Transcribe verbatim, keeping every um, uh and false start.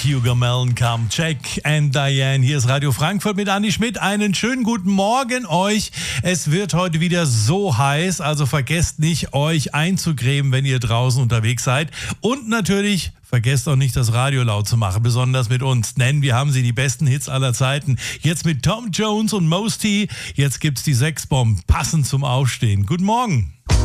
Cougar Mellencamp, Jack and Diane. Hier ist Radio Frankfurt mit Andi Schmidt. Einen schönen guten Morgen euch. Es wird heute wieder so heiß, also vergesst nicht, euch einzucremen, wenn ihr draußen unterwegs seid. Und natürlich vergesst auch nicht, das Radio laut zu machen, besonders mit uns. Denn wir haben sie, die besten Hits aller Zeiten. Jetzt mit Tom Jones und Mos T. Jetzt gibt's die Sexbomb, passend zum Aufstehen. Guten Morgen.